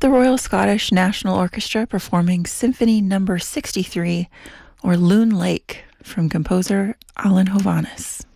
the Royal Scottish National Orchestra performing Symphony No. 63, or Loon Lake, from composer Alan Hovhaness.